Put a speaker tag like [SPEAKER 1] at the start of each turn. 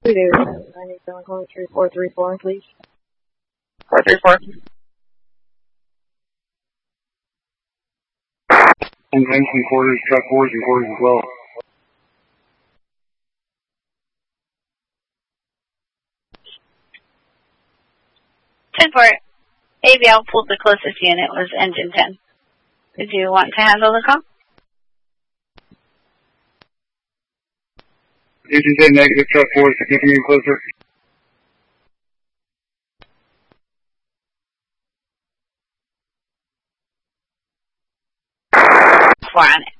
[SPEAKER 1] We do. I need someone call 3434, please.
[SPEAKER 2] 434.
[SPEAKER 3] I'm 19 quarters, truck 4s and quarters as well.
[SPEAKER 2] For ABL pulled the closest unit was engine 10. Did you want to handle the call?
[SPEAKER 3] Engine 10 negative, truck 4 is significantly closer.
[SPEAKER 2] 4 on it.